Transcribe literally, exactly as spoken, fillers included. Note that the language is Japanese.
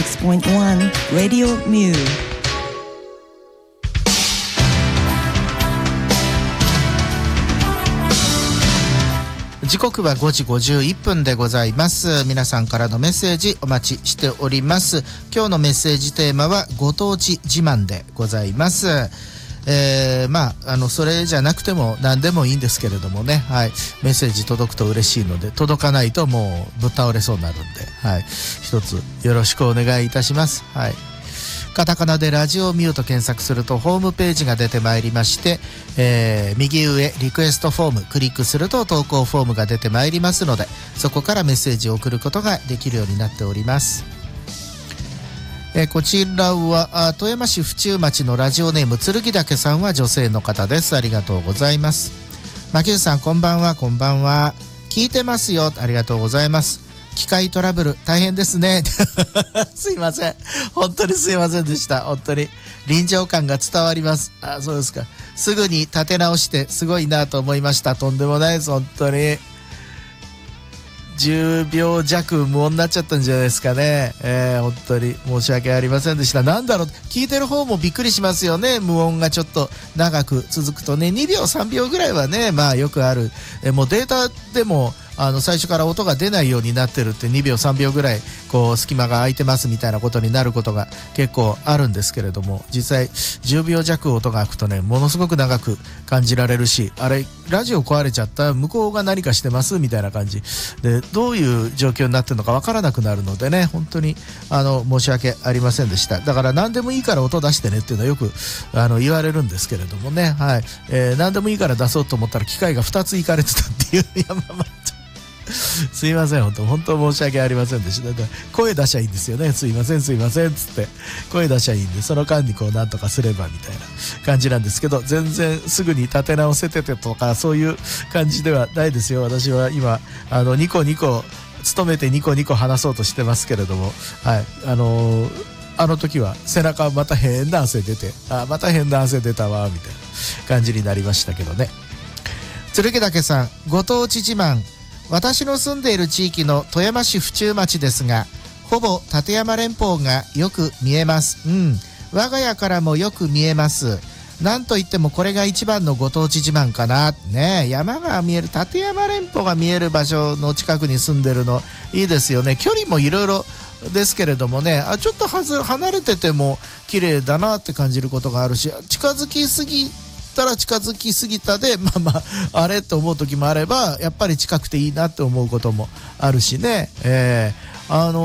シックスポイントワン Radio Mu。 時刻はごじごじゅういっぷんでございます。皆さんからのメッセージお待ちしております。今日のメッセージテーマはご当地自慢でございます。えー、まああのそれじゃなくても何でもいいんですけれどもね、はい、メッセージ届くと嬉しいので、届かないともうぶっ倒れそうになるんで、はい、一つよろしくお願いいたします。はい。カタカナでラジオミューと検索するとホームページが出てまいりまして、えー、右上リクエストフォームクリックすると投稿フォームが出てまいりますので、そこからメッセージを送ることができるようになっております。えー、こちらは富山市府中町のラジオネーム剣岳さんは女性の方です。ありがとうございます。牧内さんこんばんは。こんばんは。聞いてますよ。ありがとうございます。機械トラブル大変ですねすいません、本当にすいませんでした。本当に臨場感が伝わります。あ、そうですか。すぐに立て直してすごいなと思いました。とんでもないです。本当にじゅうびょう弱無音になっちゃったんじゃないですかね。えー、本当に申し訳ありませんでした。なんだろう、聞いてる方もびっくりしますよね。無音がちょっと長く続くとね、にびょうさんびょうぐらいはね、まあよくある。えもうデータでもあの最初から音が出ないようになってるって、にびょうさんびょうぐらいこう隙間が空いてますみたいなことになることが結構あるんですけれども、実際じゅうびょう弱音が空くとね、ものすごく長く感じられるし、あれラジオ壊れちゃった、向こうが何かしてますみたいな感じで、どういう状況になってるのかわからなくなるのでね、本当にあの申し訳ありませんでした。だから何でもいいから音出してねっていうのはよくあの言われるんですけれどもね、はい、えー、何でもいいから出そうと思ったら機械がふたついかれてたっていう、いやまあまあすいません、本当本当申し訳ありませんでした。だから声出しゃいいんですよね。すいませんすいませんっつって声出しゃいいんで、その間にこうなんとかすればみたいな感じなんですけど、全然すぐに立て直せててとかそういう感じではないですよ。私は今あのニコニコ努めてニコニコ話そうとしてますけれども、はい、あのー、あの時は背中また変な汗出て、あまた変な汗出たわみたいな感じになりましたけどね。剣岳さん、ご当地自慢。私の住んでいる地域の富山市府中町ですが、ほぼ立山連峰がよく見えます。うん、我が家からもよく見えます。なんといってもこれが一番のご当地自慢かな。ねえ、山が見える、立山連峰が見える場所の近くに住んでるのいいですよね。距離もいろいろですけれどもね、あちょっとはず離れてても綺麗だなって感じることがあるし、近づきすぎたら近づきすぎたで、まあまああれと思う時もあれば、やっぱり近くていいなって思うこともあるしね。えー、あの